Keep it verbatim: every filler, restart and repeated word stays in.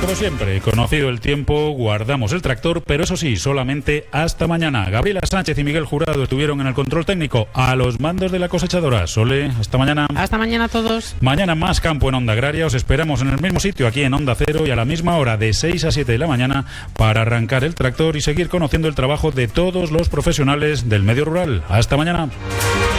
como siempre, conocido el tiempo, guardamos el tractor, pero eso sí, solamente hasta mañana. Gabriela Sánchez y Miguel Jurado estuvieron en el control técnico a los mandos de la cosechadora. Sole, hasta mañana. Hasta mañana a todos. Mañana más campo en Onda Agraria. Os esperamos en el mismo sitio, aquí en Onda Cero, y a la misma hora, de seis a siete de la mañana, para arrancar el tractor y seguir conociendo el trabajo de todos los profesionales del medio rural. Hasta mañana.